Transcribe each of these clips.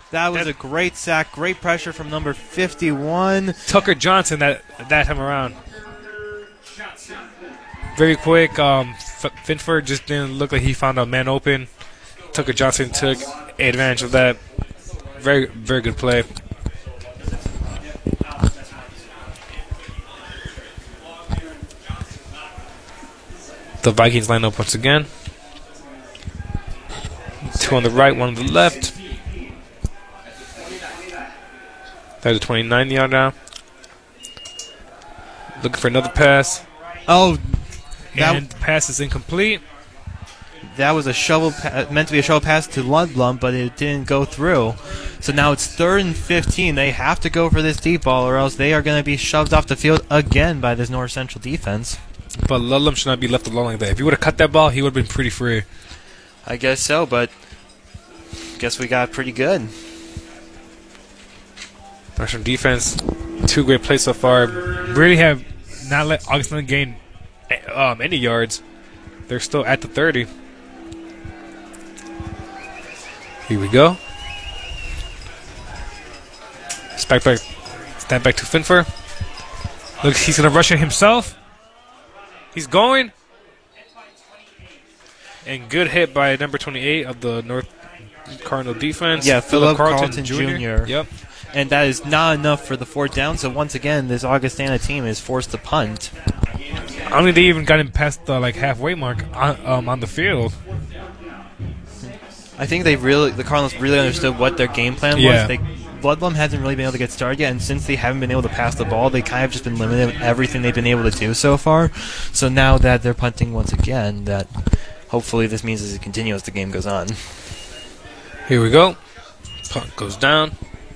That was a great sack, great pressure from number 51. Tucker Johnson that time around. Very quick. Finford just didn't look like he found a man open. Tucker Johnson took advantage of that. Very, very good play. The Vikings line up once again. 2 on the right, 1 on the left. That's a 29-yard now. Looking for another pass. Oh, and the pass is incomplete. That was a meant to be a shovel pass to Ludlum, but it didn't go through. So now it's 3rd and 15. They have to go for this deep ball, or else they are going to be shoved off the field again by this North Central defense. But Ludlum should not be left alone like that. If he would have cut that ball, he would have been pretty free. I guess so, but guess we got pretty good. National defense, 2 great plays so far. Really have not let Augustana gain any yards. They're still at the 30. Here we go. Step back to Finfer. Look, he's going to rush it himself. He's going. And good hit by number 28 of the North Cardinal defense. Yeah, Philip Carlton Jr. Yep. And that is not enough for the 4th down. So once again, this Augustana team is forced to punt. I don't think they even got him past the halfway mark on the field. I think the Cardinals really understood what their game plan was. Yeah. Ludlum hasn't really been able to get started yet, and since they haven't been able to pass the ball, they kind of just been limited in everything they've been able to do so far. So now that they're punting once again, that hopefully this means as it continues as the game goes on. Here we go. Punt goes down.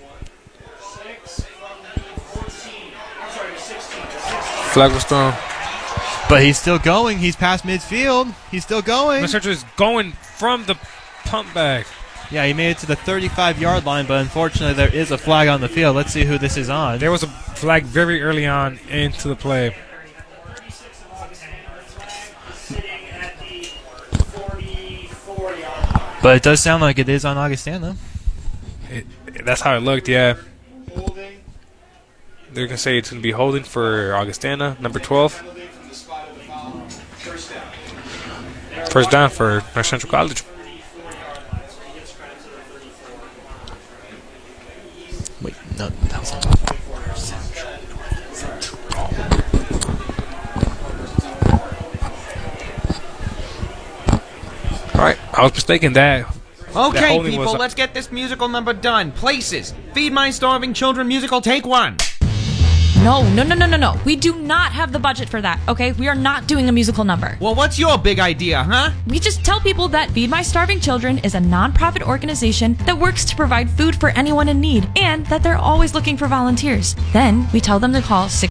Flag was thrown. But he's still going. He's past midfield. He's still going. Mr. is going from the punt back. Yeah, he made it to the 35-yard line, but unfortunately there is a flag on the field. Let's see who this is on. There was a flag very early on into the play. But it does sound like it is on Augustana. That's how it looked, yeah. They're going to say it's going to be holding for Augustana, number 12. First down for North Central College. Wait, no, that was on Alright, I was mistaken that. Okay, people, let's get this musical number done. Places. Feed My Starving Children musical, take 1. No. We do not have the budget for that, okay? We are not doing a musical number. Well, what's your big idea, huh? We just tell people that Feed My Starving Children is a non-profit organization that works to provide food for anyone in need, and that they're always looking for volunteers. Then we tell them to call 6.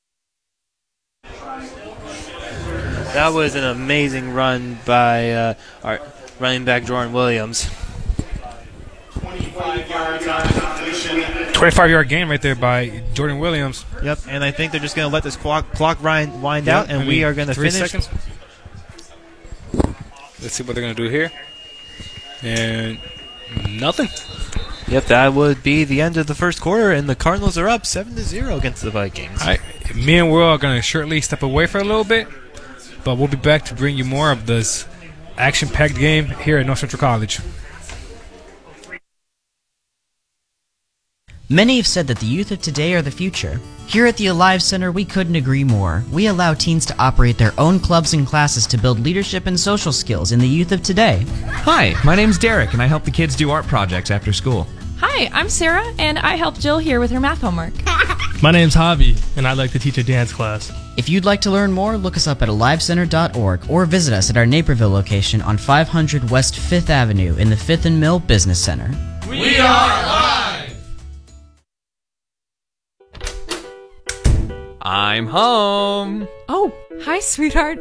That was an amazing run by our running back Jordan Williams. 25-yard gain right there by Jordan Williams. Yep, and I think they're just going to let this clock wind out, and we are going to finish. 3 seconds. Let's see what they're going to do here. And nothing. Yep, that would be the end of the first quarter, and the Cardinals are up 7-0 against the Vikings. All right. Me and Will are going to shortly step away for a little bit, but we'll be back to bring you more of this action-packed game here at North Central College. Many have said that the youth of today are the future. Here at the Alive Center, we couldn't agree more. We allow teens to operate their own clubs and classes to build leadership and social skills in the youth of today. Hi, my name's Derek, and I help the kids do art projects after school. Hi, I'm Sarah, and I help Jill here with her math homework. My name's Javi, and I like to teach a dance class. If you'd like to learn more, look us up at alivecenter.org or visit us at our Naperville location on 500 West 5th Avenue in the 5th and Mill Business Center. We are live! I'm home. Oh, hi, sweetheart.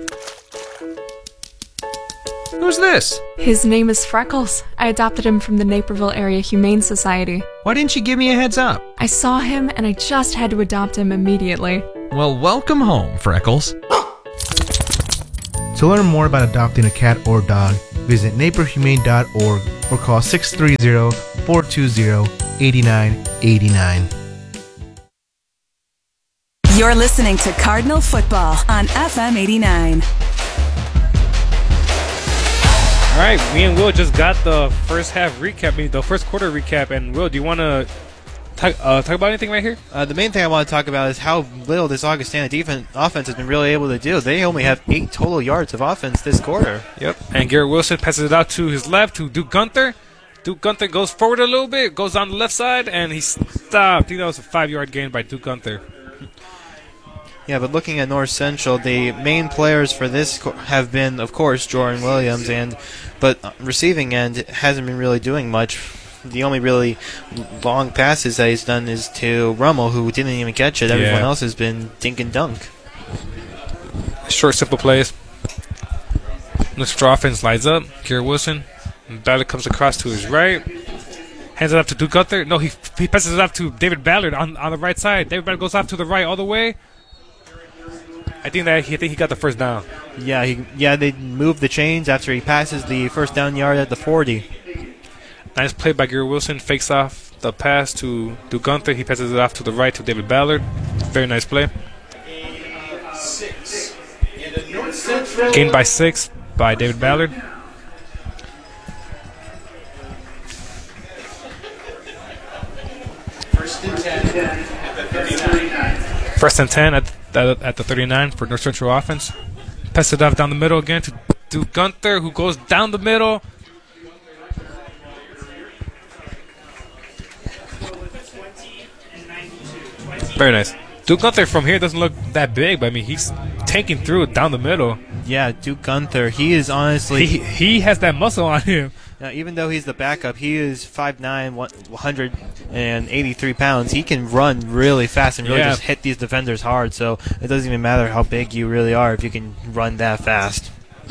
Who's this? His name is Freckles. I adopted him from the Naperville Area Humane Society. Why didn't you give me a heads up? I saw him and I just had to adopt him immediately. Well, welcome home, Freckles. To learn more about adopting a cat or dog, visit naperhumane.org or call 630-420-8989. You're listening to Cardinal Football on FM 89. All right, me and Will just got the first half recap, the first quarter recap. And Will, do you want to talk about anything right here? The main thing I want to talk about is how little this Augustana offense has been really able to do. They only have 8 total yards of offense this quarter. Yep. And Garrett Wilson passes it out to his left to Duke Gunther. Duke Gunther goes forward a little bit, goes on the left side, and he stopped. I think that was a 5-yard gain by Duke Gunther. Yeah, but looking at North Central, the main players for this have been, of course, Jordan Williams, but receiving end hasn't been really doing much. The only really long passes that he's done is to Rummel, who didn't even catch it. Everyone else has been dink and dunk. Short, simple plays. North Central offense lights up. Garrett Wilson. Ballard comes across to his right. Hands it up to Duke Gunther. No, he passes it off to David Ballard on the right side. David Ballard goes off to the right all the way. I think he got the first down. Yeah, they moved the chains after he passes the first down yard at the 40. Nice play by Garrett Wilson. Fakes off the pass to Duke Gunther. He passes it off to the right to David Ballard. Very nice play. Gained by 6 by David Ballard. First and 10 at the 39. First and 10 at the 39 for North Central offense. Pass it off down the middle again to Duke Gunther, who goes down the middle. Very nice. Duke Gunther from here doesn't look that big, but I mean, he's tanking through it down the middle. Yeah, Duke Gunther, he is honestly... He has that muscle on him. Now, even though he's the backup, he is 5'9", 183 pounds. He can run really fast and really just hit these defenders hard, so it doesn't even matter how big you really are if you can run that fast.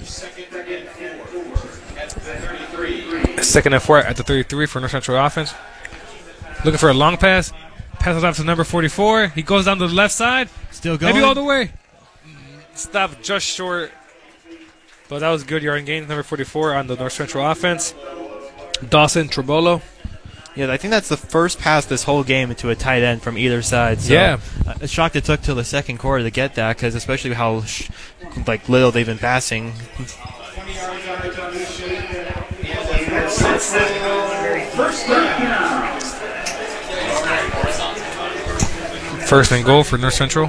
Second and 4 at the 33 for North Central offense. Looking for a long pass. Passes off to number 44. He goes down to the left side. Still going. Maybe all the way. Stopped just short. But that was good yard gain. Number 44 on the North Central offense. Dawson Tribolo. Yeah, I think that's the first pass this whole game into a tight end from either side. So, a shock it took till the second quarter to get that, because especially how little they've been passing. First and goal for North Central.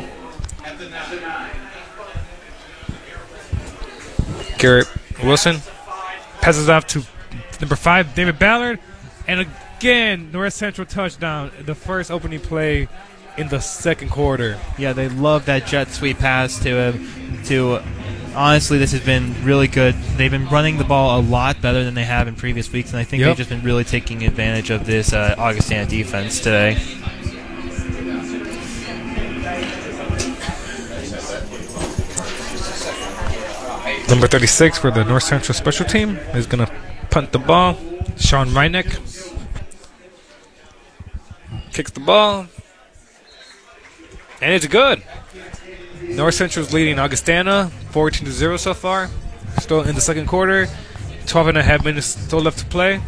Garrett Wilson passes off to number 5, David Ballard, and again, North Central touchdown, the first opening play in the second quarter. Yeah, they love that jet sweep pass to him. Honestly, this has been really good. They've been running the ball a lot better than they have in previous weeks, and I think they've just been really taking advantage of this Augustana defense today. Number 36 for the North Central special team is going to punt the ball. Sean Reineck kicks the ball. And it's good. North Central's leading Augustana 14-0 so far. Still in the second quarter. 12.5 minutes still left to play.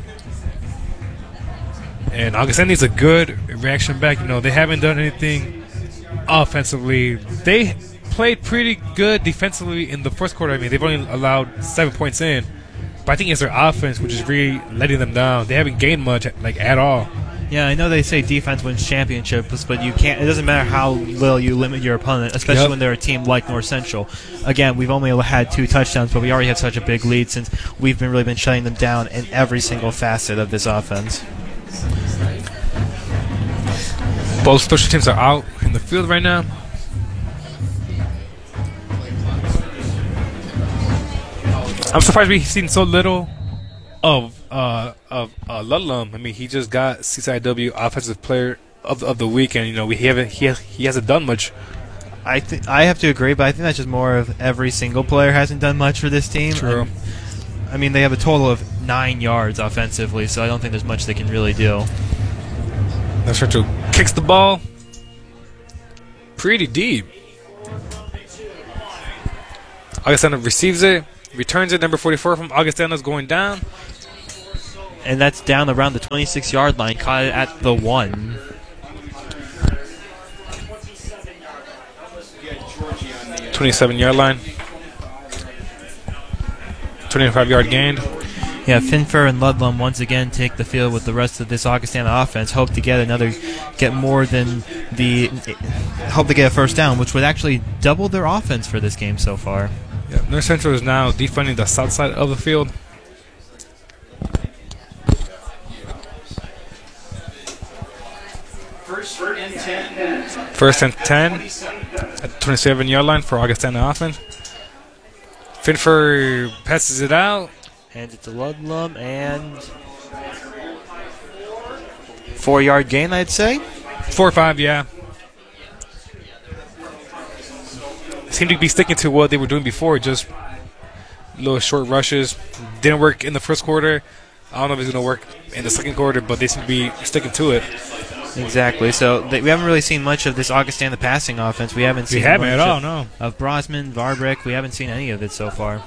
And Augustana needs a good reaction back. You know, they haven't done anything offensively. They played pretty good defensively in the first quarter. I mean, they've only allowed 7 points in. But I think it's their offense which is really letting them down. They haven't gained much, at all. Yeah, I know they say defense wins championships, but you can't. It doesn't matter how little you limit your opponent, especially when they're a team like North Central. Again, we've only had 2 touchdowns, but we already have such a big lead since we've really been shutting them down in every single facet of this offense. Both special teams are out in the field right now. I'm surprised we've seen so little of Ludlum. I mean, he just got CCIW Offensive Player of the Week, and you know he hasn't done much. I have to agree, but I think that's just more of every single player hasn't done much for this team. True. I mean, they have a total of 9 yards offensively, so I don't think there's much they can really do. That's right. Kicks the ball pretty deep. Augustana receives it. Returns it, number 44 from Augustana's going down. And that's down around the 26-yard line, caught it at the 1. The 27-yard line. 25-yard gain. Yeah, Finfer and Ludlam once again take the field with the rest of this Augustana offense. Hope to get a first down, which would actually double their offense for this game so far. Yeah, North Central is now defending the south side of the field. First and 10 at the 27-yard line for Augustana offense. Finfer passes it out. Hands it to Ludlam, and 4-yard gain, I'd say. 4 or 5, yeah. Seemed to be sticking to what they were doing before, just little short rushes. Didn't work in the first quarter. I don't know if it's going to work in the second quarter, but they seem to be sticking to it. Exactly. So we haven't really seen much of this Augustana passing offense. We haven't seen much at all, no. Of Brosman, Varbrick. We haven't seen any of it so far.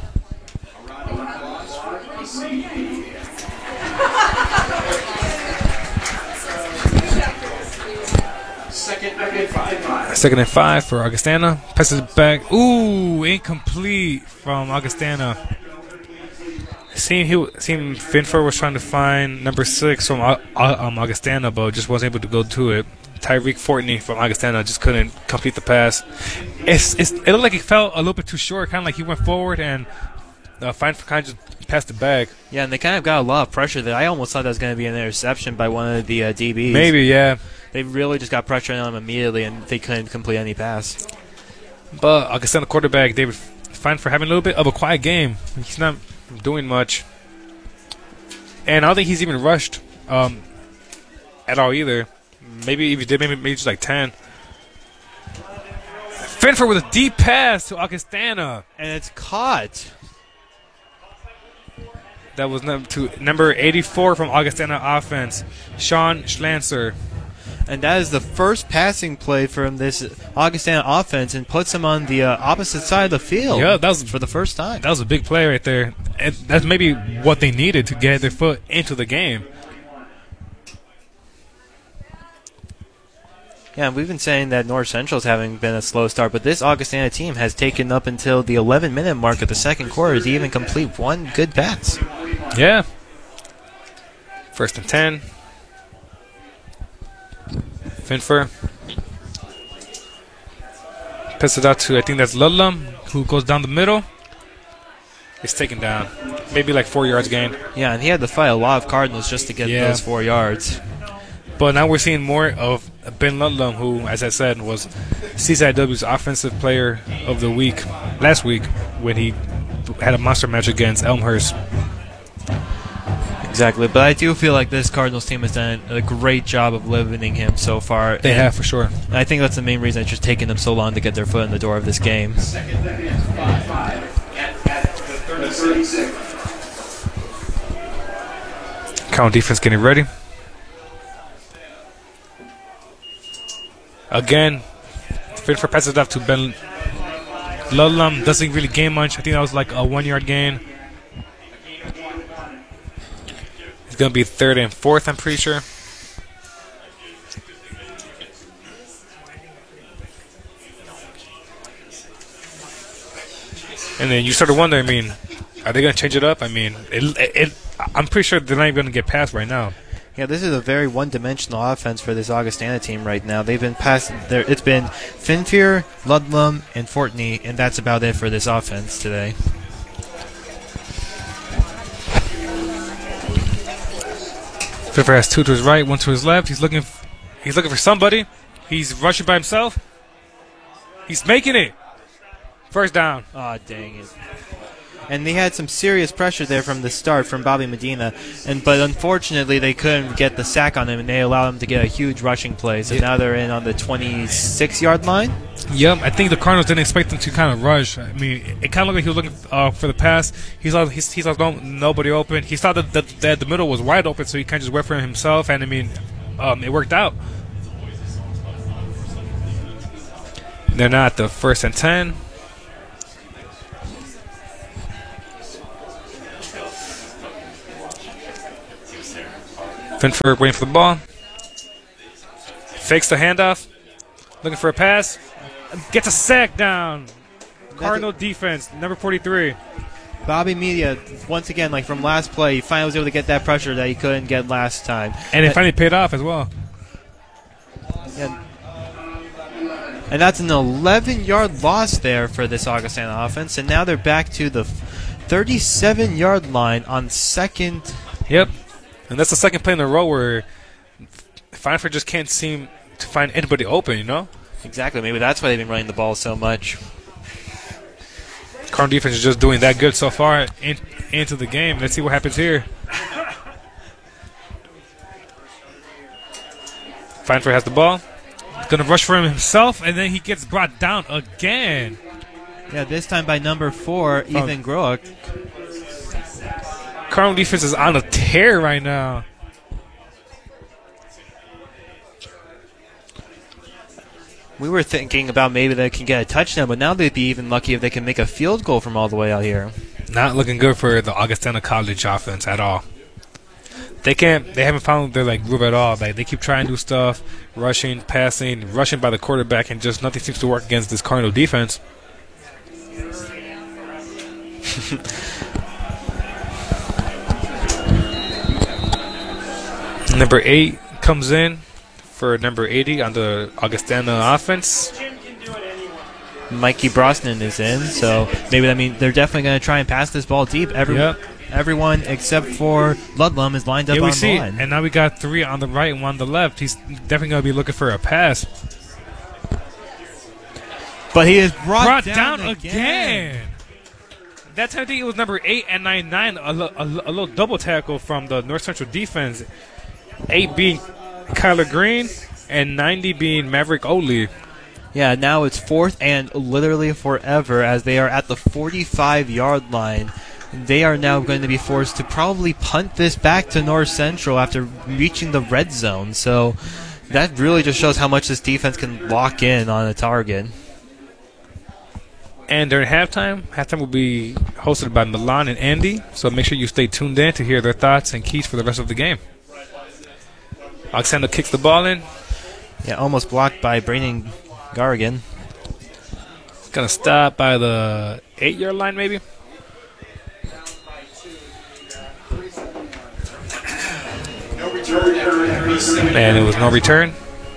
Second and 5 for Augustana. Passes it back. Ooh, incomplete from Augustana. Seemed Finfer was trying to find number 6 from Augustana, but just wasn't able to go to it. Tyreek Fortney from Augustana just couldn't complete the pass. It looked like he fell a little bit too short, kind of like he went forward and Finfer kind of just passed it back. Yeah, and they kind of got a lot of pressure there. I almost thought that was going to be an interception by one of the DBs. Maybe, yeah. They really just got pressure on him immediately, and they couldn't complete any pass. But Augustana quarterback David Finfer having a little bit of a quiet game. He's not doing much. And I don't think he's even rushed at all either. Maybe if he did, maybe just like 10. Finfer with a deep pass to Augustana. And it's caught. That was number 84 from Augustana offense, Sean Schlanzer. And that is the first passing play from this Augustana offense and puts them on the opposite side of the field. Yeah, that was for the first time. That was a big play right there. And that's maybe what they needed to get their foot into the game. Yeah, we've been saying that North Central's having been a slow start, but this Augustana team has taken up until the 11-minute mark of the second quarter to even complete one good pass. Yeah. First and 10. Finfer. Pass it out to, I think that's Ludlam, who goes down the middle. It's taken down. Maybe like 4 yards gained. Yeah, and he had to fight a lot of Cardinals just to get those 4 yards. But now we're seeing more of Ben Ludlam, who, as I said, was CCIW's Offensive Player of the Week last week when he had a monster match against Elmhurst. Exactly, but I do feel like this Cardinals team has done a great job of limiting him so far. They have, for sure. And I think that's the main reason it's just taking them so long to get their foot in the door of this game. Count defense getting ready. Again, Finfer passes it up to Ben Ludlam. Doesn't really gain much. I think that was like a 1-yard gain. It's going to be 3rd and 4th, I'm pretty sure. And then you start to wonder, I mean, are they going to change it up? I mean, I'm pretty sure they're not even going to get past right now. Yeah, this is a very one-dimensional offense for this Augustana team right now. They've been passed there. It's been Finfer, Ludlam, and Fortney, and that's about it for this offense today. Finfer has 2 to his right, 1 to his left. He's looking for somebody. He's rushing by himself. He's making it. First down. Oh, dang it. And they had some serious pressure there from the start from Bobby Medina, but unfortunately they couldn't get the sack on him, and they allowed him to get a huge rushing play. So now they're in on the 26-yard line. Yep, I think the Cardinals didn't expect him to kind of rush. I mean, it kind of looked like he was looking for the pass. He saw nobody open. He thought that the middle was wide open, so he kind of just went for himself, and I mean, it worked out. They're now at the 1st and 10. Finford waiting for the ball. Fakes the handoff. Looking for a pass. Gets a sack down. Cardinal defense, number 43. Bobby Media, once again, like from last play, he finally was able to get that pressure that he couldn't get last time. And it finally paid off as well. And that's an 11-yard loss there for this Augustana offense. And now they're back to the 37-yard line on second. Yep. And that's the second play in a row where Fineford just can't seem to find anybody open, you know? Exactly. Maybe that's why they've been running the ball so much. Cardinal defense is just doing that good so far into the game. Let's see what happens here. Fineford has the ball. Going to rush for him himself, and then he gets brought down again. Yeah, this time by number 4, Ethan Groak. Cardinal defense is on a tear right now. We were thinking about maybe they can get a touchdown, but now they'd be even lucky if they can make a field goal from all the way out here. Not looking good for the Augustana College offense at all. They haven't found their groove at all. Like, they keep trying new stuff, rushing, passing, rushing by the quarterback, and just nothing seems to work against this Cardinal defense. Number 8 comes in for number 80 on the Augustana offense. Mikey Brosnan is in, so maybe that means they're definitely going to try and pass this ball deep. Everyone except for Ludlum is lined up on the line. And now we got 3 on the right and 1 on the left. He's definitely going to be looking for a pass. But he is brought down again. That time I think it was number 8 and 99, a little double tackle from the North Central defense. 8 being Kyler Green and 90 being Maverick Oley. Yeah, now it's 4th and literally forever as they are at the 45-yard line. They are now going to be forced to probably punt this back to North Central after reaching the red zone. So that really just shows how much this defense can lock in on a target. And during halftime will be hosted by Milan and Andy. So make sure you stay tuned in to hear their thoughts and keys for the rest of the game. Alexander kicks the ball in. Yeah, almost blocked by Brandon Garrigan. Gonna stop by the 8-yard line, maybe. And it was no return.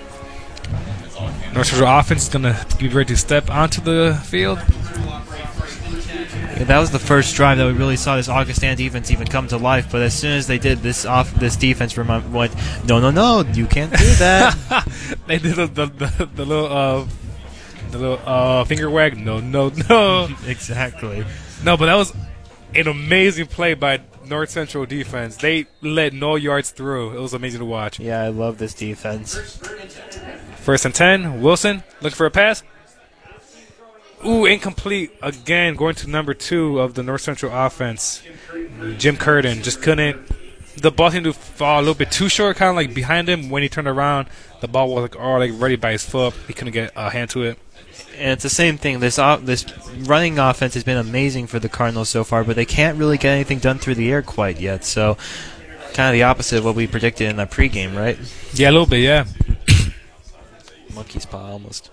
North Central offense is gonna be ready to step onto the field. Yeah, that was the first drive that we really saw this Augustana defense even come to life. But as soon as they did, this defense went, no, you can't do that. They did the little finger wag. No. Exactly. No, but that was an amazing play by North Central defense. They let no yards through. It was amazing to watch. Yeah, I love this defense. 1st and 10. Wilson looking for a pass. Ooh, incomplete again, going to number 2 of the North Central offense. Jim Curtin just couldn't. The ball seemed to fall a little bit too short, kind of like behind him. When he turned around, the ball was already ready by his foot. He couldn't get a hand to it. And it's the same thing. This running offense has been amazing for the Cardinals so far, but they can't really get anything done through the air quite yet. So kind of the opposite of what we predicted in the pregame, right? Yeah, a little bit, yeah. Monkey's paw almost.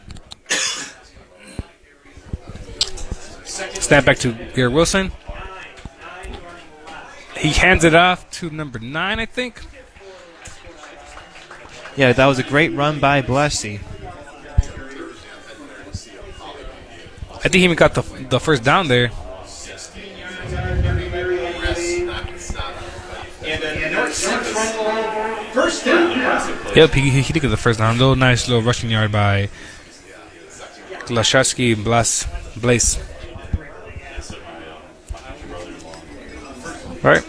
Snap back to Garrett Wilson. He hands it off to number 9, I think. Yeah, that was a great run by Blessy. I think he even got the first down there. First down. Yep, he did get the first down. Nice little rushing yard by Glasharski and Blaze. All right.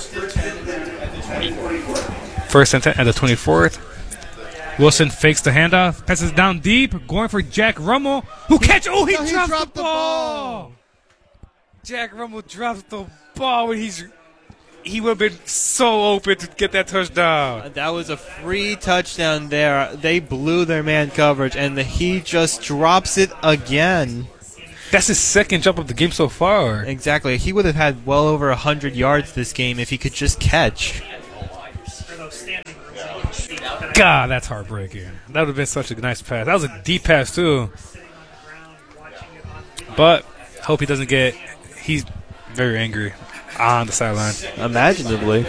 1st and 10 at the 24th. Wilson fakes the handoff, passes down deep, going for Jack Rummel, who catch. Oh, he dropped the ball. Jack Rummel drops the ball when he would have been so open to get that touchdown. That was a free touchdown there. They blew their man coverage, and he just drops it again. That's his second jump of the game so far. Exactly. He would have had well over 100 yards this game if he could just catch. God, that's heartbreaking. That would have been such a nice pass. That was a deep pass, too. But, hope he doesn't get... He's very angry on the sideline. Imaginably.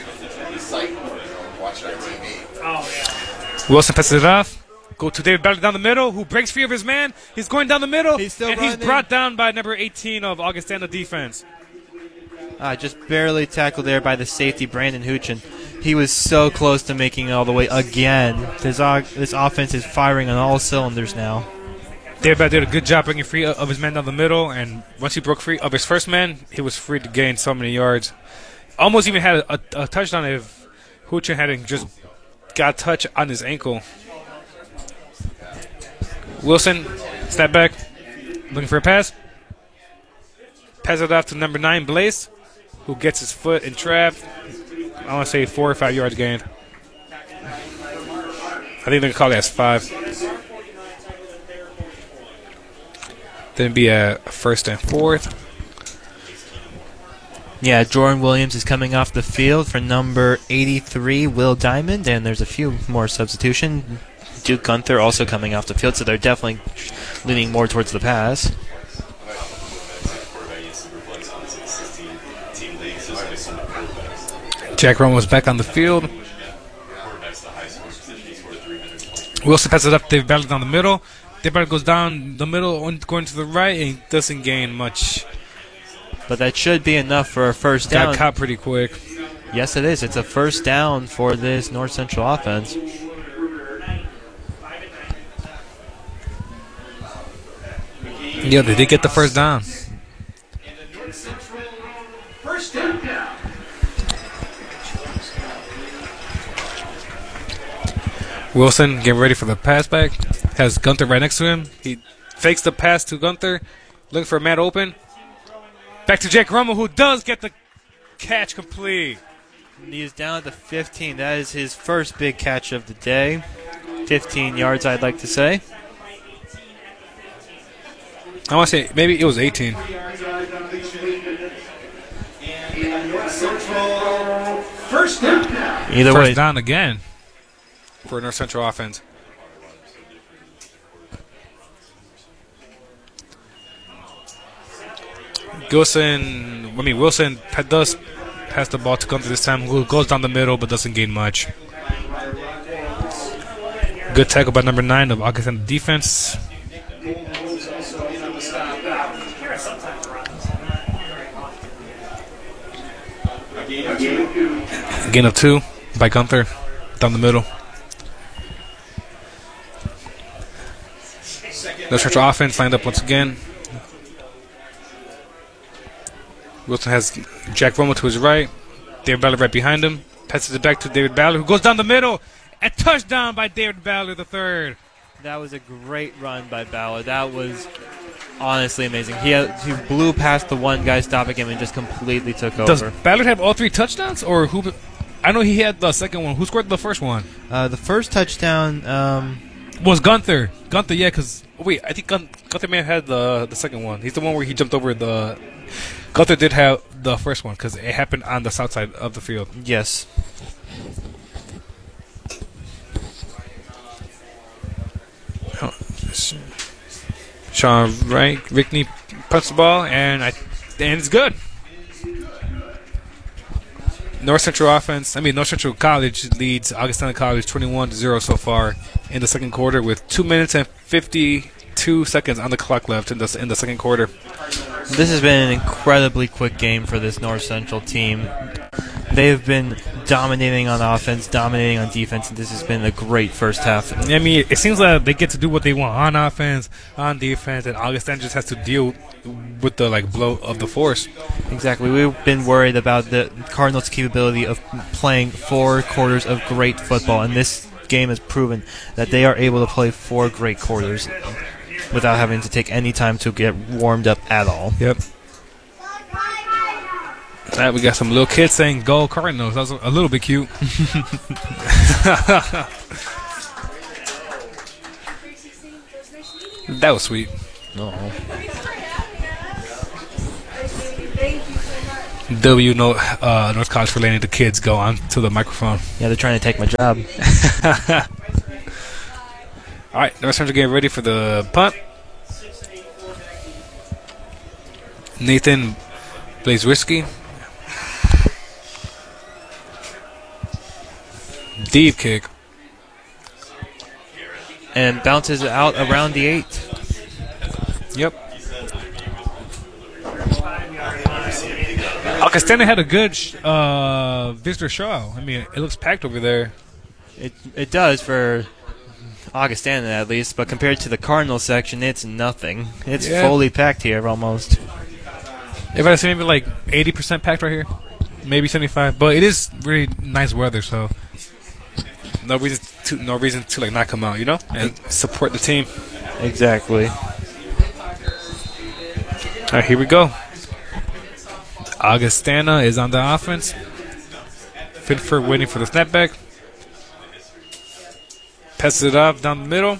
Wilson passes it off. Go to David Ballard down the middle, who breaks free of his man. He's going down the middle. He's still and running. He's brought down by number 18 of Augustana defense. Just barely tackled there by the safety, Brandon Huchin. He was so close to making it all the way again. This offense is firing on all cylinders now. David Ballard did a good job breaking free of his man down the middle, and once he broke free of his first man, he was free to gain so many yards. Almost even had a touchdown if Huchin hadn't just got a touch on his ankle. Wilson, step back, looking for a pass. Pass it off to number 9, Blaze, who gets his foot in trap. I want to say 4 or 5 yards gained. I think they're going to call it as 5. Then be a 1st and 4th. Yeah, Jordan Williams is coming off the field for number 83, Will Diamond, and there's a few more substitution. Duke Gunther also coming off the field, so they're definitely leaning more towards the pass. Jack Romo was back on the field. Wilson passes it up to David Ballard down the middle. David Ballard goes down the middle, going to the right, and he doesn't gain much. But that should be enough for a first down. Got caught pretty quick. Yes, it is. It's a first down for this North Central offense. Yeah, they did get the first down. First down. Wilson getting ready for the pass back. Has Gunther right next to him. He fakes the pass to Gunther. Looking for a man open. Back to Jake Romo, who does get the catch complete. He is down at the 15. That is his first big catch of the day. 15 yards, I'd like to say. I want to say maybe it was 18. First down. Either way. First down again for North Central offense. Wilson does pass the ball to Gunther this time, who goes down the middle but doesn't gain much. Good tackle by number 9 of Augustana defense. Gain of 2 by Gunther down the middle. North Central offense lined up once again. Wilson has Jack Romo to his right. David Ballard right behind him. Passes it back to David Ballard, who goes down the middle. A touchdown by David Ballard III. That was a great run by Ballard. That was honestly amazing. He blew past the one guy stopping him and just completely took over. Does Ballard have all 3 touchdowns? Or who? I know he had the second one. Who scored the first one? The first touchdown was Gunther. Gunther, yeah, because... Wait, I think Gunther may have had the second one. He's the one where he jumped over the... Gunther did have the first one because it happened on the south side of the field. Yes. Sean Rickney punts the ball, and it's good. North Central College leads Augustana College 21-0 so far in the second quarter with 2 minutes and 52 seconds on the clock left in the second quarter. This has been an incredibly quick game for this North Central team. They have been dominating on offense, dominating on defense, and this has been a great first half. I mean, it seems like they get to do what they want on offense, on defense, and Augustana just has to deal with the blow of the force. Exactly. We've been worried about the Cardinals' capability of playing 4 quarters of great football, and this game has proven that they are able to play 4 great quarters without having to take any time to get warmed up at all. Yep. We got some little kids saying "Go Cardinals." That was a little bit cute. That was sweet. North College for letting the kids go on to the microphone. Yeah, they're trying to take my job. All right, the Westerners are getting ready for the punt. Nathan Blazewski. Deep kick. And bounces out around the 8. Yep. Augustana had a good visitor show. I mean, it looks packed over there. It does for Augustana at least, but compared to the Cardinal section, it's nothing. It's fully packed here almost. If I say maybe like 80% packed right here, maybe 75, but it is really nice weather, so no reason to like not come out, and support the team. Exactly. All right, here we go. Augustana is on the offense. Finford waiting for the snapback. Passes it off down the middle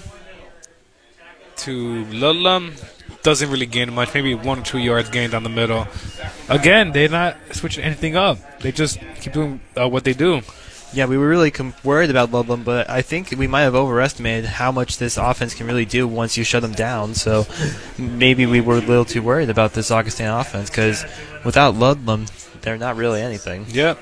to Ludlum. Doesn't really gain much, maybe 1 or 2 yards gained down the middle. Again, they're not switching anything up. They just keep doing what they do. Yeah, we were really worried about Ludlum, but I think we might have overestimated how much this offense can really do once you shut them down. So maybe we were a little too worried about this Augustana offense because without Ludlum, they're not really anything. Yep.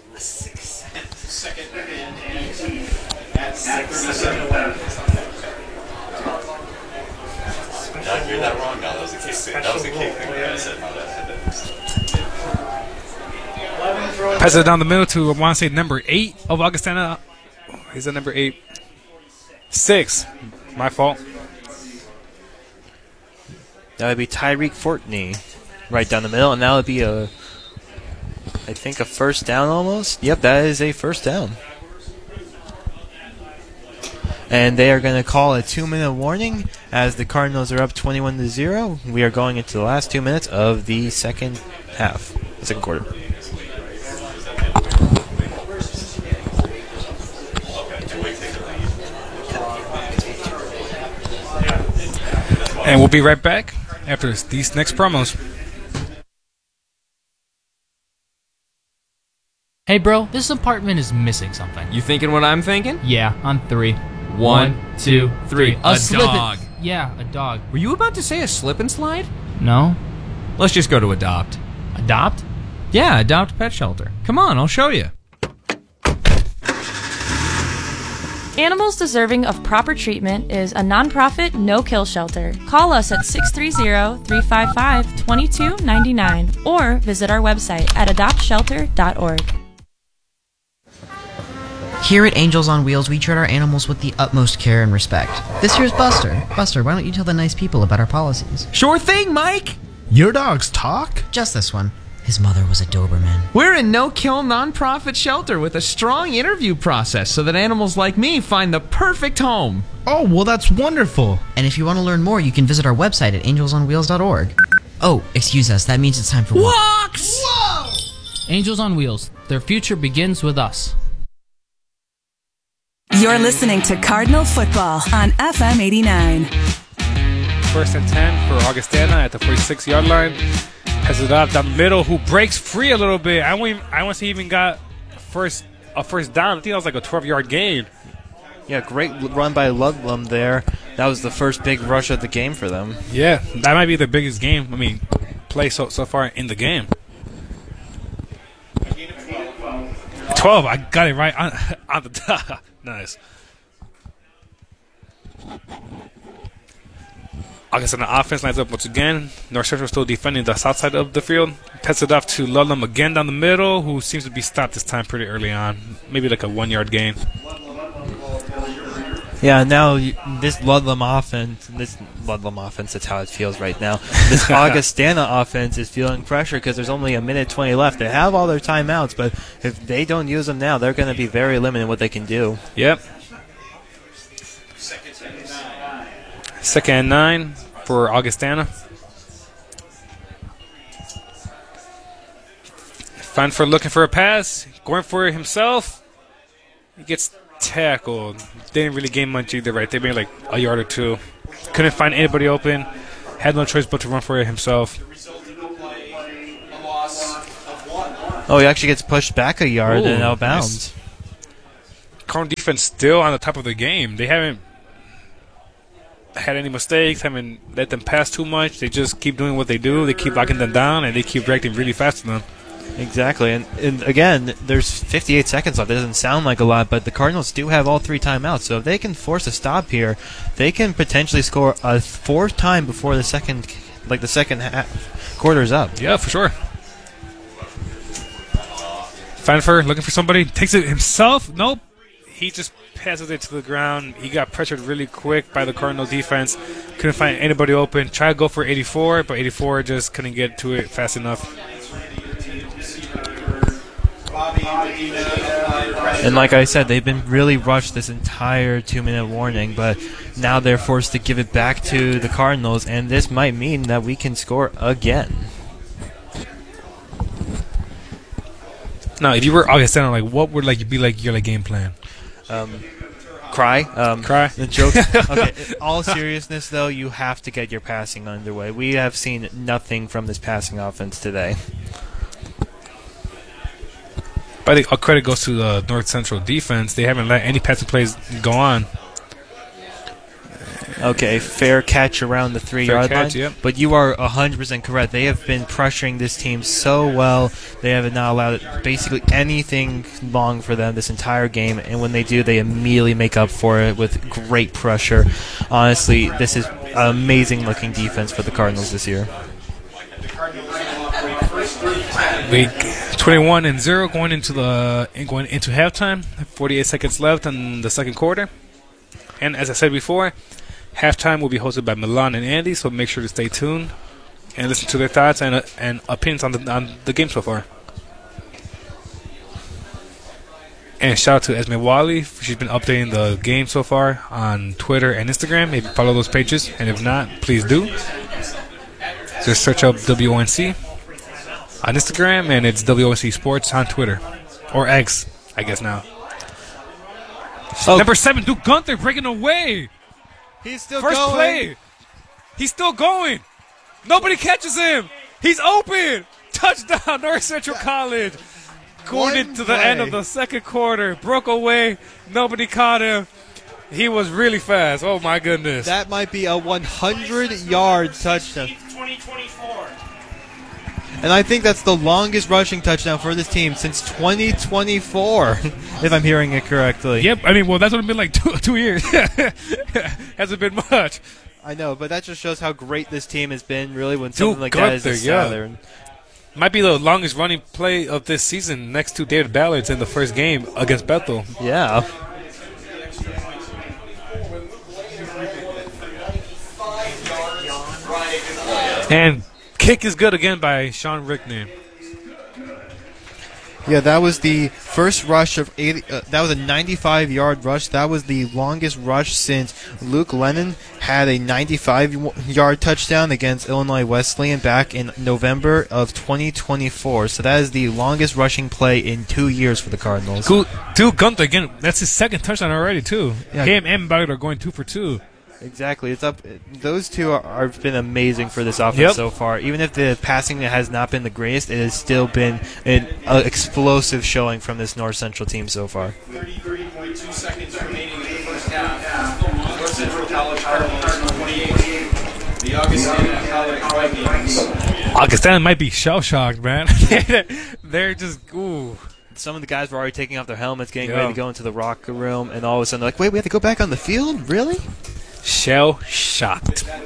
You're not wrong. No, that was a kick thing. That was a kick thing. I said Pass it down the middle to, I want to say, number 8 of Augustana. Is that number 8? 6. My fault. That would be Tyreek Fortney right down the middle, and that would be I think a first down almost. Yep, that is a first down. And they are going to call a 2-minute warning as the Cardinals are up 21-0. We are going into the last 2 minutes of the second half, the second quarter. And we'll be right back after these next promos. Hey bro, this apartment is missing something. You thinking what I'm thinking? Yeah, on 3. 1, 2, 3. A dog. Yeah, a dog. Were you about to say a slip and slide? No. Let's just go to Adopt. Adopt? Yeah, Adopt Pet Shelter. Come on, I'll show you. Animals Deserving of Proper Treatment is a nonprofit, no-kill shelter. Call us at 630-355-2299 or visit our website at adoptshelter.org. Here at Angels on Wheels, we treat our animals with the utmost care and respect. This here's Buster. Buster, why don't you tell the nice people about our policies? Sure thing, Mike! Your dogs talk? Just this one. His mother was a Doberman. We're a no-kill nonprofit shelter with a strong interview process so that animals like me find the perfect home. Oh, well, that's wonderful. And if you want to learn more, you can visit our website at angelsonwheels.org. Oh, excuse us, that means it's time for walks! Whoa! Angels on Wheels. Their future begins with us. You're listening to Cardinal Football on FM 89. 1st and 10 for Augustana at the 46-yard line. Has it up down the middle, who breaks free a little bit. I want to see he even got a first down. I think that was like a 12-yard gain. Yeah, great run by Ludlum there. That was the first big rush of the game for them. Yeah, that might be the biggest play so far in the game. 12, I got it right on the top. Nice. Augustana offense lines up once again. North Central still defending the south side of the field. Pets it off to Ludlum again down the middle, who seems to be stopped this time pretty early on. Maybe like a 1-yard gain. Yeah, now this Ludlum offense, that's how it feels right now. This Augustana offense is feeling pressure because there's only 1:20 left. They have all their timeouts, but if they don't use them now, they're going to be very limited in what they can do. Yep. 2nd and 9 for Augustana. Fanford looking for a pass, going for it himself. He gets tackled. They didn't really gain much either, right? They made like a yard or two. Couldn't find anybody open. Had no choice but to run for it himself. Oh, he actually gets pushed back a yard Ooh, and out of nice. bounds. Cardinal defense still on the top of the game. They haven't had any mistakes, haven't let them pass too much. They just keep doing what they do. They keep locking them down, and they keep reacting really fast to them. Exactly, and again, there's 58 seconds left. It doesn't sound like a lot, but the Cardinals do have all 3 timeouts, so if they can force a stop here, they can potentially score a 4th time before the second quarter is up. Yeah, for sure. Fanfare looking for somebody, takes it himself. Nope. He just passes it to the ground. He got pressured really quick by the Cardinal defense. Couldn't find anybody open. Tried to go for 84, but 84 just couldn't get to it fast enough. And like I said, they've been really rushed this entire 2-minute warning, but now they're forced to give it back to the Cardinals, and this might mean that we can score again. Now, if you were Augustana, like, what would be your game plan? Cry. Cry. The joke. Okay. In all seriousness, though, you have to get your passing underway. We have seen nothing from this passing offense today. But I think all credit goes to the North Central defense. They haven't let any passing plays go on. Okay, fair catch around the 3-yard line. Yep. But you are 100% correct. They have been pressuring this team so well. They have not allowed basically anything long for them this entire game. And when they do, they immediately make up for it with great pressure. Honestly, this is an amazing-looking defense for the Cardinals this year. Week 21-0 going into halftime. 48 seconds left in the second quarter. And as I said before, halftime will be hosted by Milan and Andy, so make sure to stay tuned and listen to their thoughts and opinions on the game so far. And shout out to Esme Wally. She's been updating the game so far on Twitter and Instagram. Maybe follow those pages, and if not, please do. Just search up WONC on Instagram, and it's WONC Sports on Twitter. Or X, I guess now. Oh. Number 7, Duke Gunther breaking away. He's still First going. play. He's still going. Nobody catches him. He's open. Touchdown, North Central College. Going into the end of the second quarter. Broke away. Nobody caught him. He was really fast. Oh, my goodness. That might be a 100-yard touchdown. 2024. And I think that's the longest rushing touchdown for this team since 2024, if I'm hearing it correctly. Yep. I mean, well, that's only been like 2 years. Hasn't been much. I know, but that just shows how great this team has been, really, when something like Gunther, that is there. Might be the longest running play of this season next to David Ballard's in the first game against Bethel. Yeah. And kick is good again by Sean Rickney. Yeah, that was the first rush of 80. That was a 95-yard rush. That was the longest rush since Luke Lennon had a 95-yard touchdown against Illinois Wesleyan back in November of 2024. So that is the longest rushing play in 2 years for the Cardinals. Duke Gunther again. That's his second touchdown already too. Yeah. Him and Ballard are going 2 for 2. Exactly. It's up. Those two have been amazing for this offense so far. Even if the passing has not been the greatest, it has still been an explosive showing from this North Central team so far. 33.2 seconds remaining in the first half. North Central College Cardinals 28. The Augustana College Vikings. Augustana might be shell-shocked, man. They're just, ooh. Some of the guys were already taking off their helmets, getting ready to go into the locker room, and all of a sudden they're like, wait, we have to go back on the field? Really? Shell-shocked.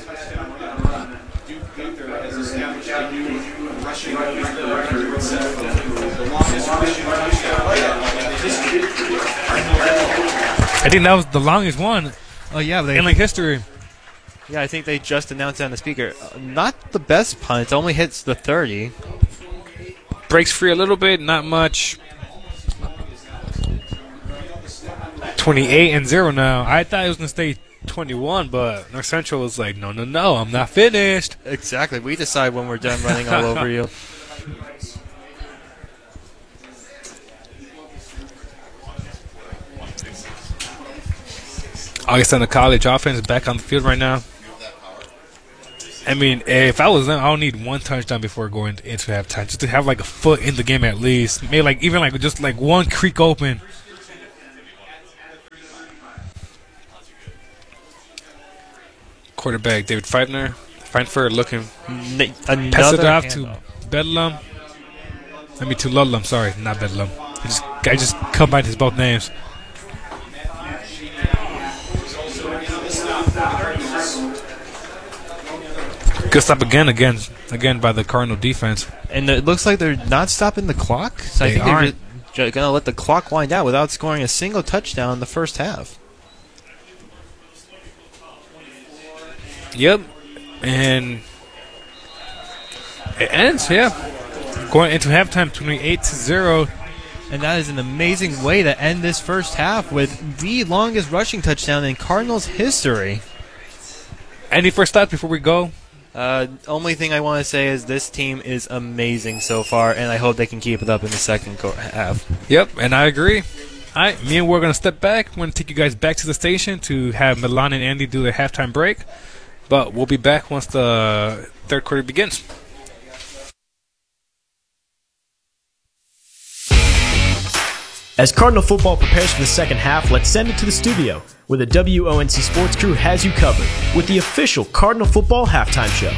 I think that was the longest one. Oh, yeah. In like history. Yeah, I think they just announced it on the speaker. Not the best punt. It only hits the 30. Breaks free a little bit, not much. 28-0 now. I thought it was going to stay 21, but North Central was like, no, I'm not finished. Exactly. We decide when we're done running all over you. Augustana College offense back on the field right now. I mean, if I was them, I would need one touchdown before going into halftime, just to have like a foot in the game at least. Maybe like even like just like one creak open. Quarterback David Feinfer looking. Pass it off to Bedlam. To Ludlam. Sorry, not Bedlam. I just combined his both names. Good stop again by the Cardinal defense. And it looks like they're not stopping the clock. So I think they're going to let the clock wind out without scoring a single touchdown in the first half. Yep. And it ends, yeah. Going into halftime 28-0. And that is an amazing way to end this first half with the longest rushing touchdown in Cardinals history. Any first thoughts before we go? Only thing I want to say is this team is amazing so far, and I hope they can keep it up in the second half. Yep, and I agree. All right, me and we're going to step back. We're going to take you guys back to the station to have Milan and Andy do their halftime break. But we'll be back once the third quarter begins. As Cardinal football prepares for the second half, let's send it to the studio, where the WONC Sports crew has you covered with the official Cardinal football halftime show.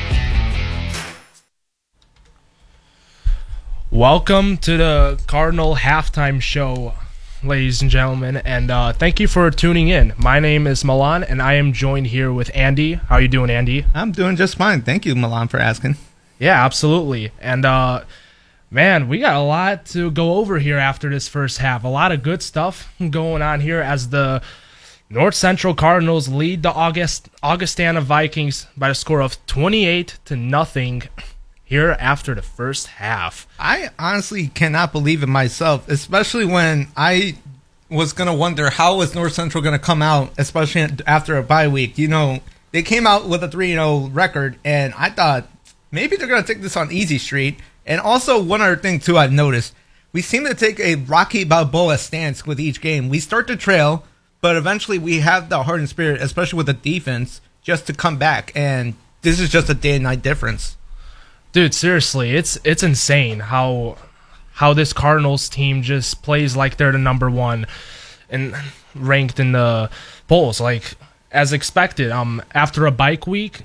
Welcome to the Cardinal halftime show, ladies and gentlemen, and thank you for tuning in. My name is Milan, and I am joined here with Andy. How are you doing, Andy? I'm doing just fine. Thank you, Milan, for asking. Yeah, absolutely. And man, we got a lot to go over here after this first half. A lot of good stuff going on here as the North Central Cardinals lead the Augustana Vikings by a score of 28-0 here after the first half. I honestly cannot believe it myself, especially when I was going to wonder how was North Central going to come out, especially after a bye week. You know, they came out with a 3-0 record, and I thought maybe they're going to take this on easy street. And also, one other thing, too, I've noticed. We seem to take a Rocky Balboa stance with each game. We start to trail, but eventually we have the heart and spirit, especially with the defense, just to come back. And this is just a day and night difference. Dude, seriously, it's insane how this Cardinals team just plays like they're the number one and ranked in the polls. Like, as expected, after a bye week,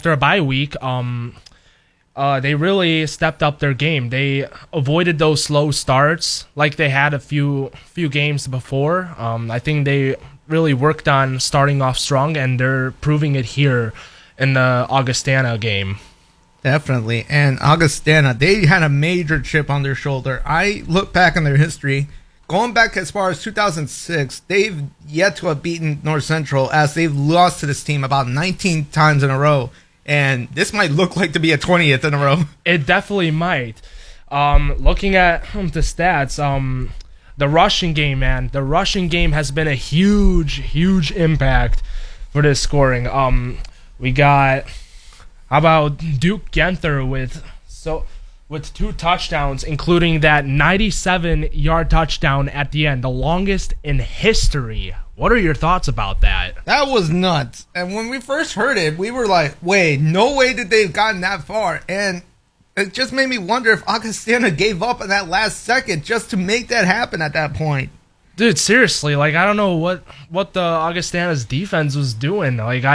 they really stepped up their game. They avoided those slow starts like they had a few games before. I think they really worked on starting off strong, and they're proving it here in the Augustana game. Definitely. And Augustana, they had a major chip on their shoulder. I look back in their history. Going back as far as 2006, they've yet to have beaten North Central, as they've lost to this team about 19 times in a row. And this might look like to be a 20th in a row. It definitely might. Looking at the stats, the rushing game, man. The rushing game has been a huge impact for this scoring. We got, how about Duke Genther with 2 touchdowns, including that 97-yard touchdown at the end, the longest in history. What are your thoughts about that? That was nuts. And when we first heard it, we were like, wait, no way did they have gotten that far. And it just made me wonder if Augustana gave up in that last second just to make that happen at that point. Dude, seriously, like, I don't know what the Augustana's defense was doing.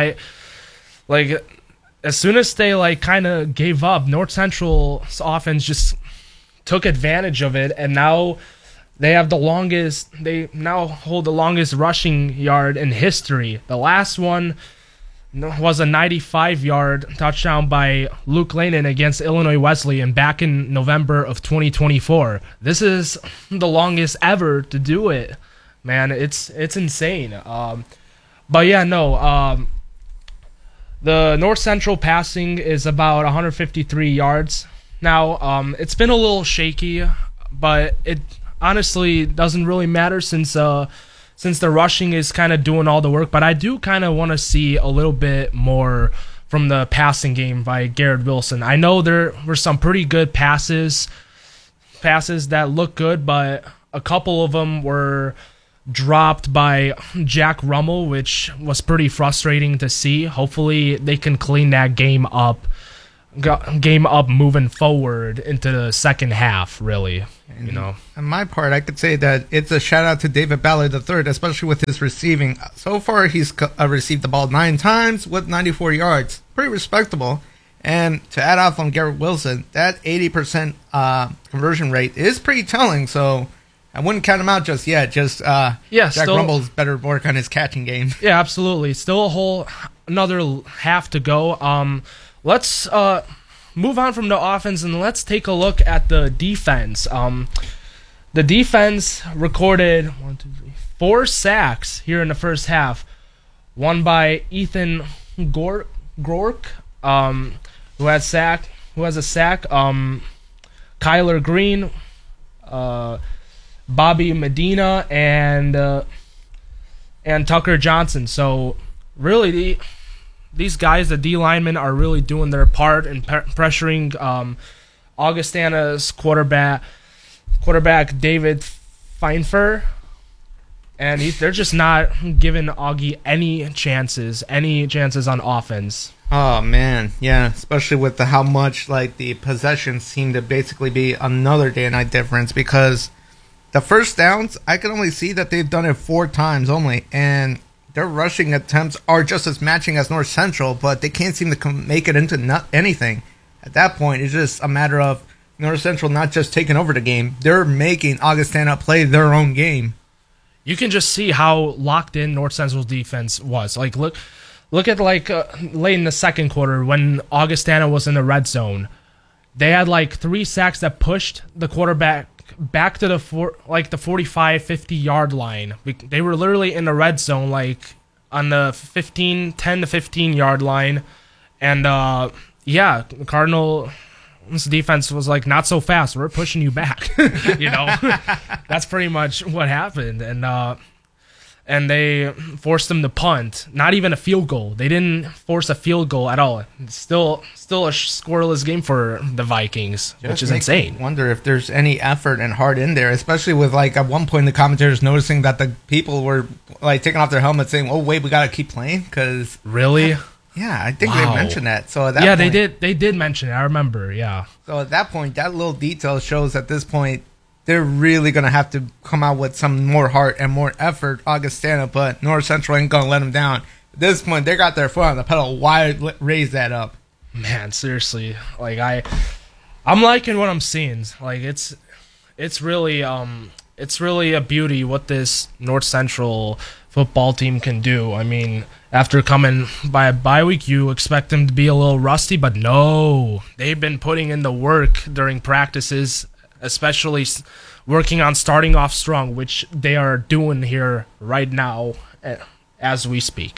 As soon as they kind of gave up, North Central's offense just took advantage of it, and now they have they now hold the longest rushing yard in history. The last one was a 95-yard touchdown by Luke Lanin against Illinois Wesleyan back in November of 2024. This is the longest ever to do it, man. It's insane. But yeah, no. The North Central passing is about 153 yards. Now, it's been a little shaky, but it honestly doesn't really matter since the rushing is kind of doing all the work. But I do kind of want to see a little bit more from the passing game by Garrett Wilson. I know there were some pretty good passes that look good, but a couple of them were dropped by Jack Rummel, which was pretty frustrating to see. Hopefully they can clean that game up moving forward into the second half, really. On my part, I could say that it's a shout out to David Ballard III, especially with his receiving. So far, he's received the ball 9 times with 94 yards. Pretty respectable. And to add off on Garrett Wilson, that 80% conversion rate is pretty telling. So I wouldn't count him out just yet. Jack Rummel's better work on his catching game. Yeah, absolutely. Still another half to go. Let's move on from the offense and let's take a look at the defense. The defense recorded 4 sacks here in the first half. One by Ethan Gork, who has a sack. Kyler Green, Bobby Medina, and Tucker Johnson. So really, these guys, the D linemen, are really doing their part in pressuring Augustana's quarterback David Feinfer, and they're just not giving Augie any chances on offense. Oh man, yeah, especially with how much the possessions seem to basically be another day and night difference, because the first downs, I can only see that they've done it 4 times only, and their rushing attempts are just as matching as North Central, but they can't seem to make it into anything. At that point, it's just a matter of North Central not just taking over the game, they're making Augustana play their own game. You can just see how locked in North Central's defense was. Look at late in the second quarter when Augustana was in the red zone. They had 3 sacks that pushed the quarterback back to the 45, 50 yard line. They were literally in the red zone, on the 10 to 15 yard line. And the Cardinals defense was not so fast. We're pushing you back. That's pretty much what happened. And they forced them to punt. Not even a field goal. They didn't force a field goal at all. It's still a scoreless game for the Vikings, which is insane. I wonder if there's any effort and heart in there, especially with at one point the commentators noticing that the people were taking off their helmets saying, "Oh wait, we gotta keep playing." Because really, yeah, I think they mentioned that. So at that point, they did mention it. I remember. Yeah. So at that point, that little detail shows at this point they're really going to have to come out with some more heart and more effort, Augustana, but North Central ain't going to let them down. At this point, they got their foot on the pedal. Why raise that up? Man, seriously. I'm liking what I'm seeing. It's really a beauty what this North Central football team can do. I mean, after coming by a bye week, you expect them to be a little rusty, but no. They've been putting in the work during practices, especially working on starting off strong, which they are doing here right now as we speak.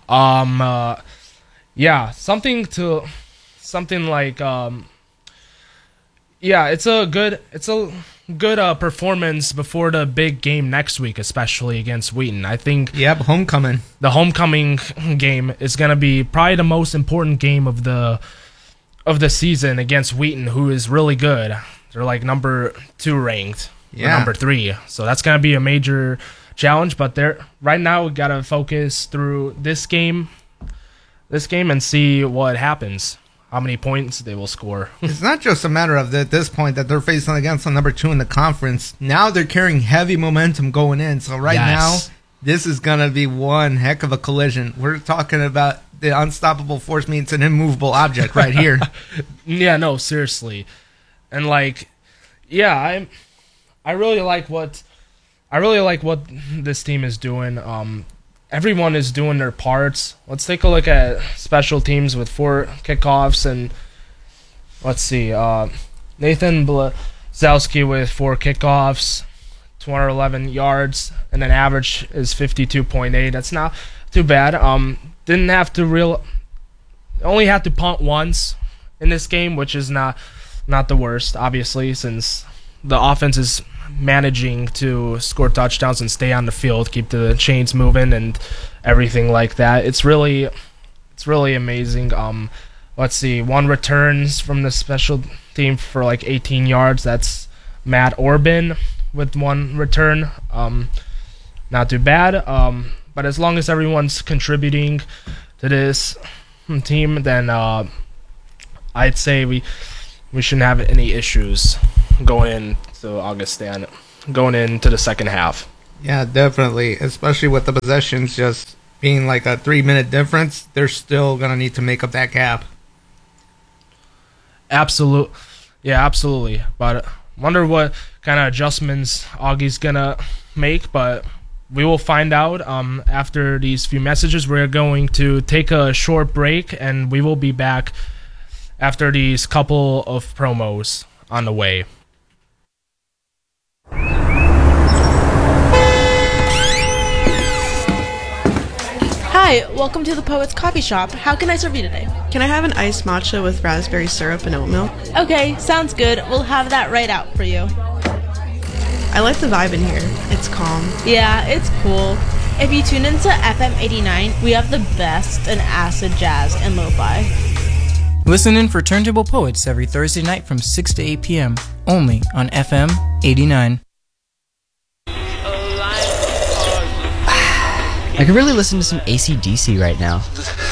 It's a good performance before the big game next week, especially against Wheaton. I think homecoming. The homecoming game is going to be probably the most important game of the season against Wheaton, who is really good. They're number 2 ranked, or number 3. So that's going to be a major challenge. But right now we got to focus through this game and see what happens, how many points they will score. It's not just a matter of at this point that they're facing against the number 2 in the conference. Now they're carrying heavy momentum going in. So now this is going to be one heck of a collision. We're talking about the unstoppable force meets an immovable object right here. Yeah, no, seriously. And I really like what this team is doing. Everyone is doing their parts. Let's take a look at special teams with 4 kickoffs, and let's see, Nathan Blazowski with 4 kickoffs, 211 yards, and an average is 52.8. That's not too bad. Only had to punt once in this game, which is not the worst, obviously, since the offense is managing to score touchdowns and stay on the field, keep the chains moving and everything like that. It's really amazing. Let's see, 1 returns from the special team for 18 yards. That's Matt Orban with 1 return. not too bad. But as long as everyone's contributing to this team, then I'd say we shouldn't have any issues going into Augustana, going into the second half. Yeah, definitely. Especially with the possessions just being like a 3-minute difference, they're still going to need to make up that gap. Absolutely. But wonder what kind of adjustments Augie's going to make, but we will find out after these few messages. We're going to take a short break, and we will be back after these couple of promos on the way. Hi, welcome to the Poets Coffee Shop. How can I serve you today? Can I have an iced matcha with raspberry syrup and oat milk? Okay, sounds good. We'll have that right out for you. I like the vibe in here. It's calm. Yeah, it's cool. If you tune into FM 89, we have the best in acid jazz and lo-fi. Listen in for Turntable Poets every Thursday night from 6 to 8 p.m. only on FM 89. I could really listen to some AC/DC right now.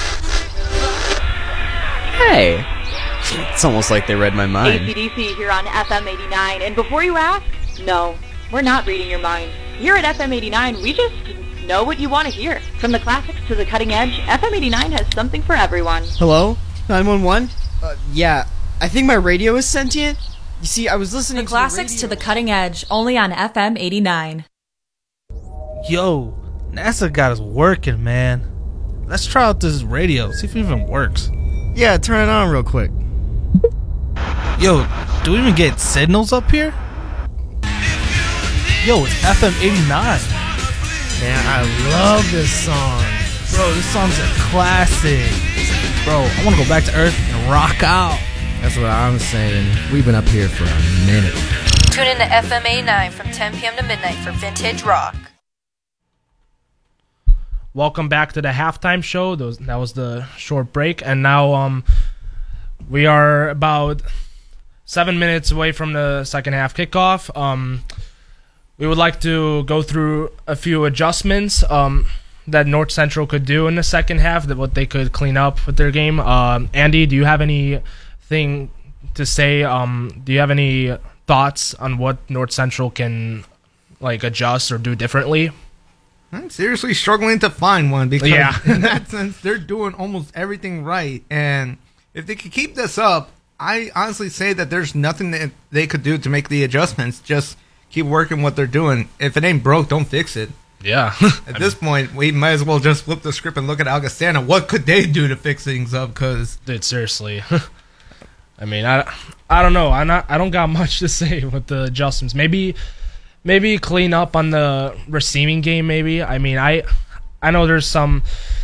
Hey! It's almost like they read my mind. AC/DC here on FM 89. And before you ask, no, we're not reading your mind. Here at FM 89, we just know what you want to hear. From the classics to the cutting edge, FM 89 has something for everyone. Hello? 911? Yeah, I think my radio is sentient. You see, I was listening to the classics to the cutting edge, only on FM 89. Yo, NASA got us working, man. Let's try out this radio, see if it even works. Yeah, turn it on real quick. Yo, do we even get signals up here? Yo, it's FM 89. Man, I love this song. Bro, this song's a classic. Bro, I want to go back to Earth and rock out. That's what I'm saying. We've been up here for a minute. Tune in to FM 89 from 10 p.m. to midnight for vintage rock. Welcome back to the halftime show. That was the short break, and now we are about 7 minutes away from the second half kickoff. We would like to go through a few adjustments that North Central could do in the second half, that what they could clean up with their game. Andy, do you have anything to say? Do you have any thoughts on what North Central can adjust or do differently? I'm seriously struggling to find one because in that sense, they're doing almost everything right. And if they could keep this up, I honestly say that there's nothing that they could do to make the adjustments. Just keep working what they're doing. If it ain't broke, don't fix it. Yeah. At this point, we might as well just flip the script and look at Augustana. What could they do to fix things up? Because dude, seriously. I mean, I don't know. I don't got much to say with the adjustments. Maybe clean up on the receiving game. Maybe. I mean, I know there were some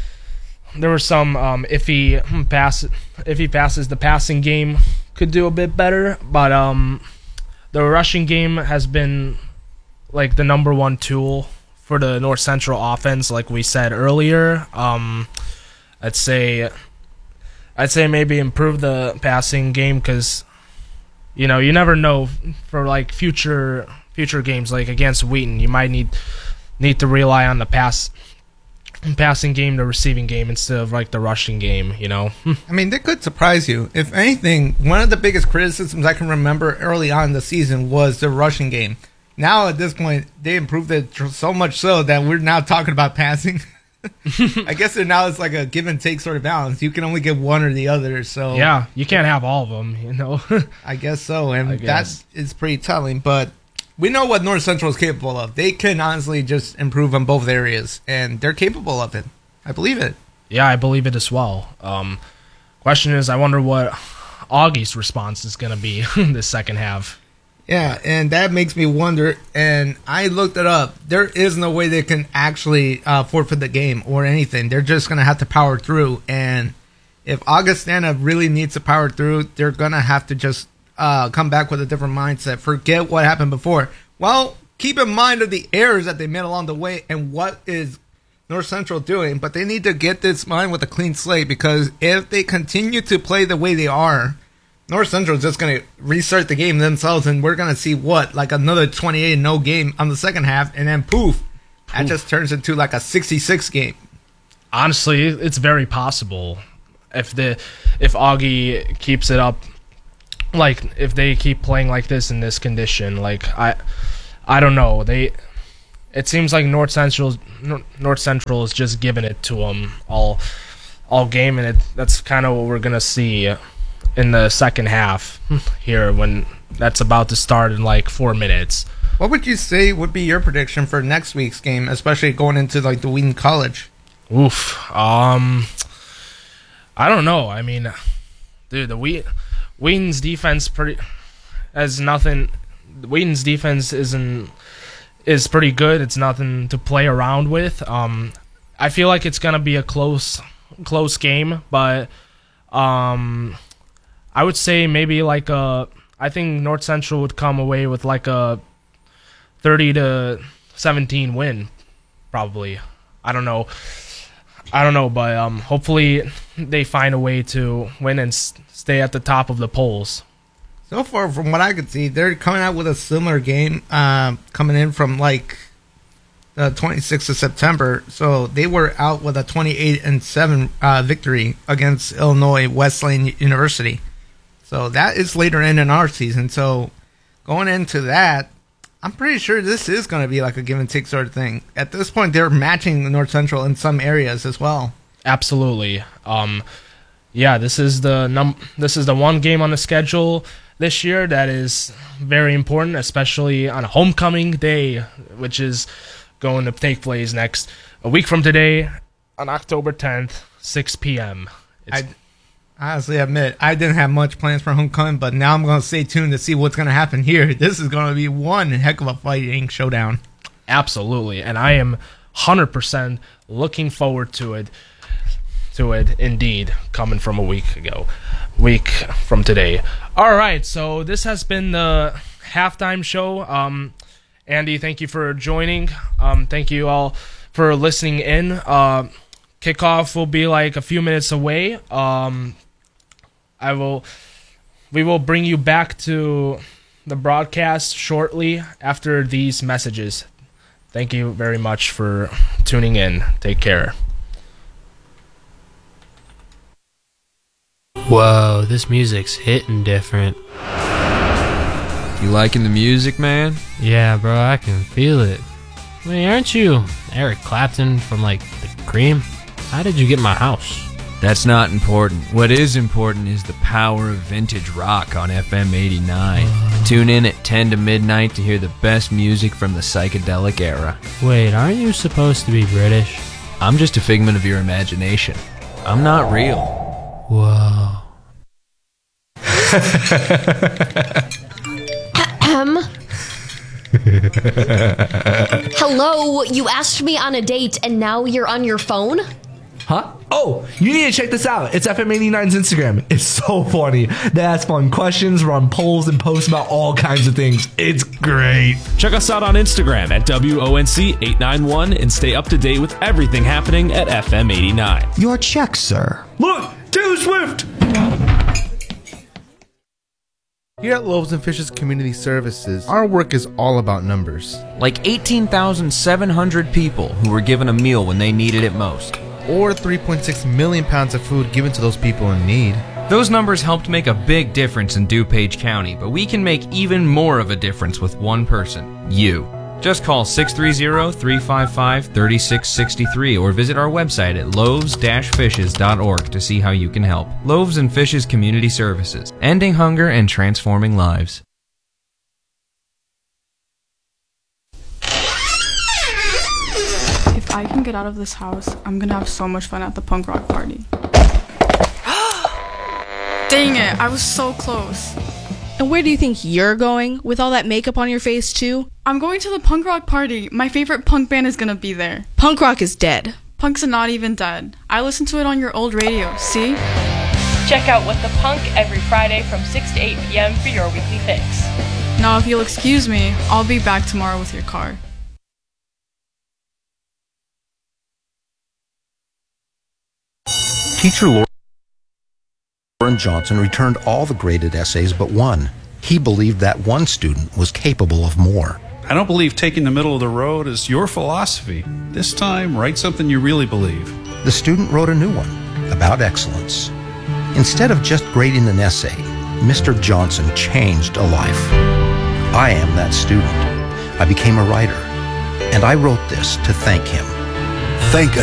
if he passes, the passing game could do a bit better, but the rushing game has been like the number one tool for the North Central offense, like we said earlier. I'd say maybe improve the passing game, because you never know for like future games, like against Wheaton, you might need to rely on the passing game, the receiving game, instead of like the rushing game. I mean, they could surprise you. If anything, one of the biggest criticisms I can remember early on in the season was the rushing game. Now at this point, they improved it so much so that we're now talking about passing. I guess now it's like a give and take sort of balance. You can only get one or the other. So yeah, you can't have all of them. I guess so, and that is pretty telling. But we know what North Central is capable of. They can honestly just improve on both areas, and they're capable of it. I believe it. Yeah, I believe it as well. Question is, I wonder what Augie's response is going to be in the second half. Yeah, and that makes me wonder, and I looked it up. There is no way they can actually forfeit the game or anything. They're just going to have to power through, and if Augustana really needs to power through, they're going to have to just come back with a different mindset. Forget what happened before. Well, keep in mind of the errors that they made along the way and what is North Central doing, but they need to get this mind with a clean slate, because if they continue to play the way they are, North Central is just going to restart the game themselves, and we're going to see like another 28-0 game on the second half, and then poof, that just turns into like a 66 game. Honestly, it's very possible if Augie keeps it up, like if they keep playing like this in this condition. Like I don't know. It seems like North Central is just giving it to them all game, and that's kind of what we're gonna see in the second half here when that's about to start in like 4 minutes. What would you say would be your prediction for next week's game, especially going into like the Wheaton College? Oof. I don't know. I mean, dude, the Wheaton's defense has nothing. Wheaton's defense is pretty good. It's nothing to play around with. I feel like it's gonna be a close game, but I would say maybe like I think North Central would come away with like a 30-17 win, probably. I don't know, but hopefully they find a way to win and stay at the top of the polls. So far, from what I could see, they're coming out with a similar game, coming in from like the 26th of September. So they were out with a 28-7 victory against Illinois Wesleyan University. So that is later in our season. So going into that, I'm pretty sure this is going to be like a give and take sort of thing. At this point, they're matching North Central in some areas as well. Absolutely. Yeah, this is the one game on the schedule this year that is very important, especially on a homecoming day, which is going to take place a week from today on October 10th, 6 p.m. I honestly admit I didn't have much plans for homecoming, but now I'm going to stay tuned to see what's going to happen here. This is going to be one heck of a fighting showdown. Absolutely, and I am 100% looking forward to it indeed, coming from a week from today. All right, so this has been the halftime show. Andy, thank you for joining. Thank you all for listening in. Kickoff will be like a few minutes away. We will bring you back to the broadcast shortly after these messages. Thank you very much for tuning in. Take care. Whoa, this music's hitting different. You liking the music, man? Yeah, bro, I can feel it. Wait, aren't you Eric Clapton from, like, The Cream? How did you get in my house? That's not important. What is important is the power of vintage rock on FM 89. Tune in at 10 to midnight to hear the best music from the psychedelic era. Wait, aren't you supposed to be British? I'm just a figment of your imagination. I'm not real. Whoa. Hello, you asked me on a date and now you're on your phone? Huh? Oh, you need to check this out. It's FM89's Instagram. It's so funny. They ask fun questions, run polls, and post about all kinds of things. It's great. Check us out on Instagram at WONC891 and stay up to date with everything happening at FM89. Your check, sir. Look, Taylor Swift! Here at Loaves and Fishes Community Services, our work is all about numbers. Like 18,700 people who were given a meal when they needed it most. Or 3.6 million pounds of food given to those people in need. Those numbers helped make a big difference in DuPage County, but we can make even more of a difference with one person, you. Just call 630-355-3663 or visit our website at loaves-fishes.org to see how you can help. Loaves and Fishes Community Services, ending hunger and transforming lives. If I can get out of this house, I'm gonna have so much fun at the punk rock party. Dang it, I was so close. And where do you think you're going with all that makeup on your face too? I'm going to the punk rock party. My favorite punk band is gonna be there. Punk rock is dead. Punk's not even dead. I listen to it on your old radio, see? Check out What the Punk every Friday from 6 to 8 p.m. for your weekly fix. Now if you'll excuse me, I'll be back tomorrow with your car. Teacher Lauren Johnson returned all the graded essays but one. He believed that one student was capable of more. I don't believe taking the middle of the road is your philosophy. This time, write something you really believe. The student wrote a new one about excellence. Instead of just grading an essay, Mr. Johnson changed a life. I am that student. I became a writer, and I wrote this to thank him. Thank